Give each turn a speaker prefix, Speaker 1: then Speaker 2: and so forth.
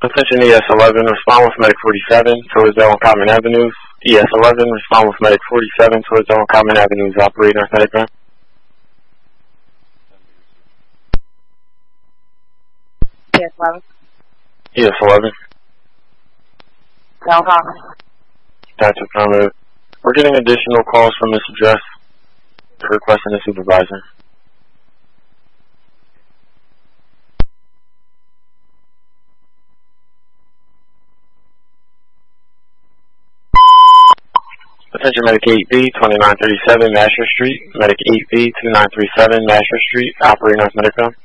Speaker 1: Attention ES11, respond with Medic 47 towards L and Common Avenues. ES11, respond with Medic 47 towards L and Common Avenues, operating North Medic ground.
Speaker 2: ES11.
Speaker 1: ES11.
Speaker 2: L Common.
Speaker 1: That's affirmative. We're getting additional calls from this address. Requesting a supervisor. Attention Medic 8B, 2937 Nashua Street. Medic 8B, 2937 Nashua Street, operating North Medic ground.